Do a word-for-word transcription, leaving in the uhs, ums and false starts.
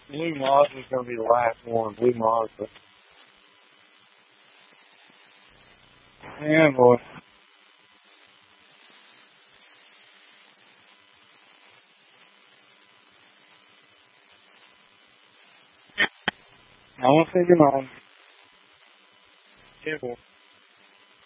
Blue Moss is going to be the last one. Blue Moss. But... Man, boy. I want to say goodnight. Careful.